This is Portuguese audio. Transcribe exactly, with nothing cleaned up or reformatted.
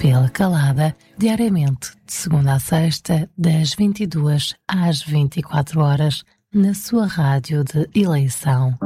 Estrela Calada, diariamente, de segunda a sexta, das vinte e duas às vinte e quatro horas, na sua rádio de eleição.